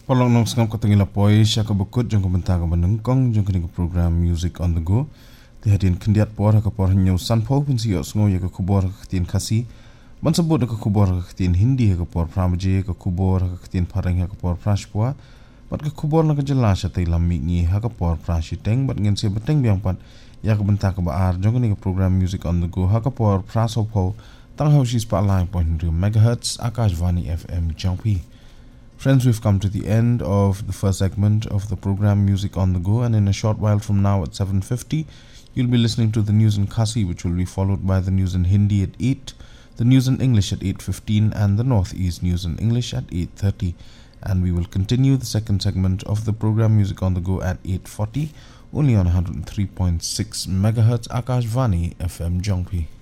Palong nong sngam katengila poi syaka bekut jong komentar ka benengkong jong kening program Music on the Go. Ti hadin kendiat por ka por nyau sanpo pun siyo sngo ya ka kubor ka tin kasi. Man sebut ka kubor ka tin Hindi ka por pramaje ka kubor ka tin pareng ka por prashpua. Bat ka kubor na ka jelas ta ilam mi ka por prashiteng bat ngen se beteng biang pat ya ka bentar ka baar jong kening program Music on the Go ka por prasopo tang hau shi spotlight point MHz Akashvani FM Jongpi. Friends, we've come to the end of the first segment of the program Music on the Go, and in a short while from now at 7:50, you'll be listening to the news in Khasi, which will be followed by the news in Hindi at 8, the news in English at 8:15, and the Northeast news in English at 8:30. And we will continue the second segment of the program Music on the Go at 8:40, only on 103.6 MHz Akashvani FM Jongpi.